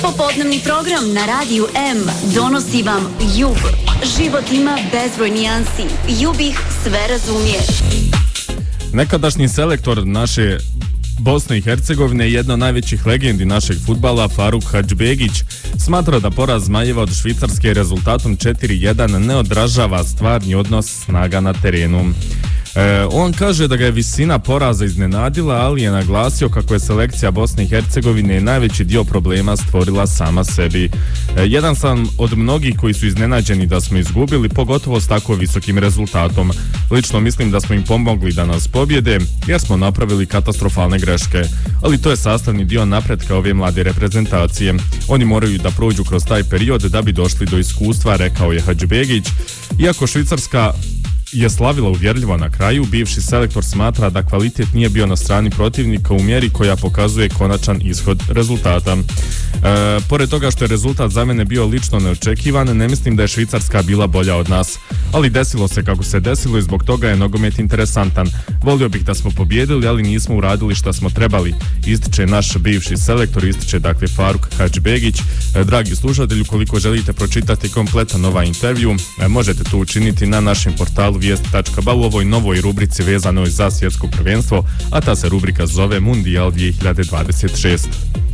Popodnevni program na Radiju M donosi vam Jub. Život ima bezbroj nijansi. Jub ih sve razumije. Nekadašnji selektor naše Bosne i Hercegovine, jedna od najvećih legendi našeg fudbala, Faruk Hadžbegić, smatra da poraz Zmajeva od Švicarske rezultatom 4:1 ne odražava stvarni odnos snaga na terenu. On kaže da ga je visina poraza iznenadila, ali je naglasio kako je selekcija Bosne i Hercegovine najveći dio problema stvorila sama sebi. Jedan sam od mnogih koji su iznenađeni da smo izgubili, pogotovo s tako visokim rezultatom. Lično mislim da smo im pomogli da nas pobjede, jer smo napravili katastrofalne greške. Ali to je sastavni dio napretka ove mlade reprezentacije. Oni moraju da prođu kroz taj period da bi došli do iskustva, rekao je Hadžbegić. Iako Švicarska je slavila uvjerljivo na kraju, bivši selektor smatra da kvalitet nije bio na strani protivnika u mjeri koja pokazuje konačan ishod rezultata. Pored toga što je rezultat za mene bio lično neočekivan, ne mislim da je Švicarska bila bolja od nas, ali desilo se kako se desilo i zbog toga je nogomet interesantan. Volio bih da smo pobjedili, ali nismo uradili šta smo trebali, ističe naš bivši selektor, ističe dakle Faruk Hadžbegić. Dragi slušatelji, ukoliko želite pročitati kompletan ovaj intervju, možete to učiniti na našem portalu vijest.ba u ovoj novoj rubrici vezanoj za svjetsko prvenstvo, a ta se rubrika zove Mundijal 2026.